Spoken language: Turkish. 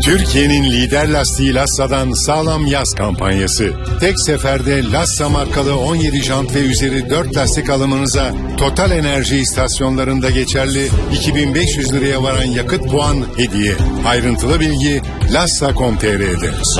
Türkiye'nin lider lastiği Lassa'dan sağlam yaz kampanyası. Tek seferde Lassa markalı 17 jant ve üzeri 4 lastik alımınıza Total Enerji istasyonlarında geçerli 2500 liraya varan yakıt puan hediye. Ayrıntılı bilgi Lassa.com.tr'de.